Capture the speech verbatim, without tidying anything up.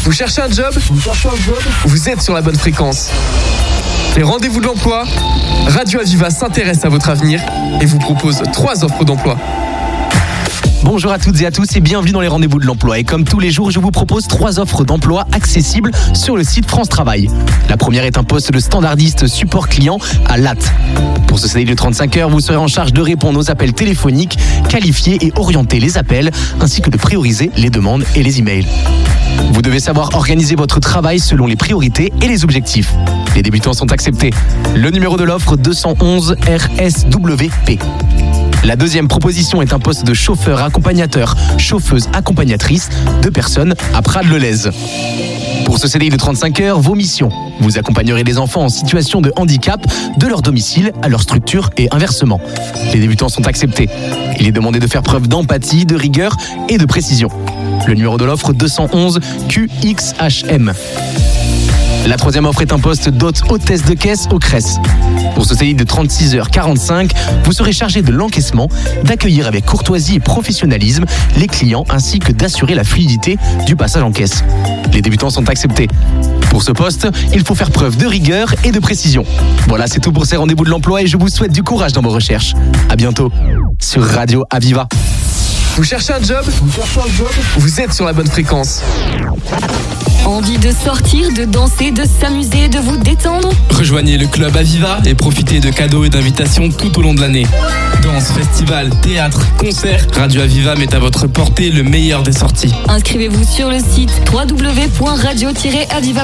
Vous cherchez un job ? Vous cherchez un job ? Vous êtes sur la bonne fréquence. Les rendez-vous de l'emploi, Radio Aviva s'intéresse à votre avenir et vous propose trois offres d'emploi. Bonjour à toutes et à tous et bienvenue dans les rendez-vous de l'emploi. Et comme tous les jours, je vous propose trois offres d'emploi accessibles sur le site France Travail. La première est un poste de standardiste support client à Latte. Pour ce C D I de trente-cinq heures, vous serez en charge de répondre aux appels téléphoniques, qualifier et orienter les appels, ainsi que de prioriser les demandes et les emails. Vous devez savoir organiser votre travail selon les priorités et les objectifs. Les débutants sont acceptés. Le numéro de l'offre deux cent onze R S W P. La deuxième proposition est un poste de chauffeur accompagnateur, chauffeuse accompagnatrice de personnes à Prades-le-Lez. Pour ce C D I de trente-cinq heures, vos missions. Vous accompagnerez des enfants en situation de handicap de leur domicile à leur structure et inversement. Les débutants sont acceptés. Il est demandé de faire preuve d'empathie, de rigueur et de précision. Le numéro de l'offre deux cent onze Q X H M. La troisième offre est un poste d'hôte hôtesse de caisse au Cress. Pour ce C D I de trente-six heures quarante-cinq, vous serez chargé de l'encaissement, d'accueillir avec courtoisie et professionnalisme les clients ainsi que d'assurer la fluidité du passage en caisse. Les débutants sont acceptés. Pour ce poste, il faut faire preuve de rigueur et de précision. Voilà, c'est tout pour ces rendez-vous de l'emploi et je vous souhaite du courage dans vos recherches. À bientôt sur Radio Aviva. Vous cherchez un job ? Vous cherchez un job ? Vous êtes sur la bonne fréquence. Envie de sortir, de danser, de s'amuser, de vous détendre ? Rejoignez le club Aviva et profitez de cadeaux et d'invitations tout au long de l'année. Danse, festival, théâtre, concerts, Radio Aviva met à votre portée le meilleur des sorties. Inscrivez-vous sur le site w w w point radio tiret aviva